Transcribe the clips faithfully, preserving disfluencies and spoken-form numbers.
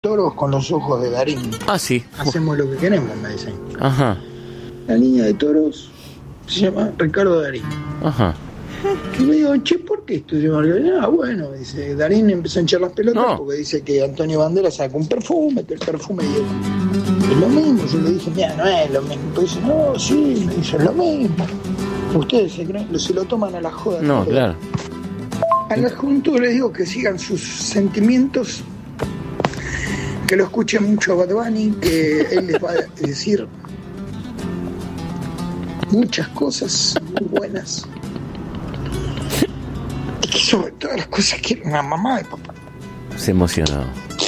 Toros con los ojos de Darín. Ah, sí. Hacemos lo que queremos, me dicen. Ajá. La niña de toros se llama Ricardo Darín. Ajá. Y le digo, che, ¿por qué esto se llama? Ah, bueno, dice, Darín empezó a hinchar las pelotas no. porque dice que Antonio Banderas sacó un perfume, que el perfume dio. Es lo mismo. Yo le dije, mira, no es lo mismo. Pues dice, no, sí, me dice, es lo mismo. Ustedes se creen, se lo toman a la joda. No, todo. claro. A la juventud les digo que sigan sus sentimientos, que lo escuchen mucho a Bad Bunny, que él les va a decir muchas cosas muy buenas. Y que sobre todas las cosas quieren una mamá y papá. Se emocionó.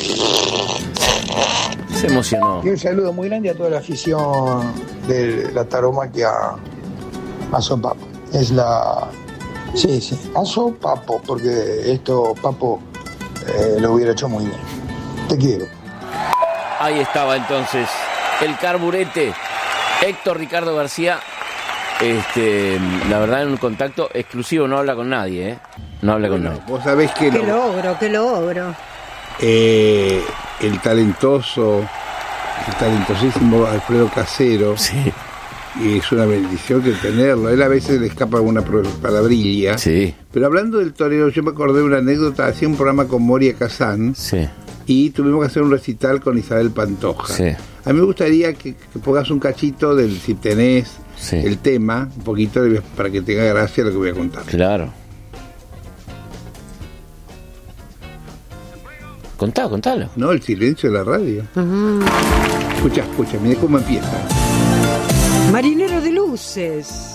Se emocionó. Y un saludo muy grande a toda la afición de la taromaquia Aso Papo. Es la... Sí, sí, Aso Papo, porque esto Papo eh, lo hubiera hecho muy bien. Te quiero. Ahí estaba entonces el carburete Héctor Ricardo García. Este, la verdad, en un contacto exclusivo, no habla con nadie, ¿eh? No habla Bueno, con nadie. vos sabés que Qué lo, logro, qué logro. eh, el talentoso, el talentosísimo Alfredo Casero, Sí, y es una bendición que tenerlo. Él a veces le escapa una pro- palabrilla. sí, Pero hablando del torero, yo me acordé de una anécdota. Hacía un programa con Moria Kazán sí, y tuvimos que hacer un recital con Isabel Pantoja. sí. A mí me gustaría que, que pongas un cachito del, si tenés Sí. el tema, un poquito de- para que tenga gracia lo que voy a contar. Claro. Contá, contalo. No, el silencio de la radio. Uh-huh. Escucha, escucha, mira cómo empieza. Marinero de luces.